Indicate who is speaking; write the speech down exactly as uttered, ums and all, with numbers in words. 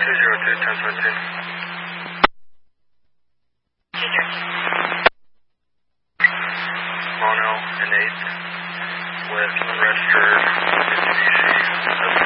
Speaker 1: two zero two, ten seventeen. Mono and eight with registered Mitsubishi.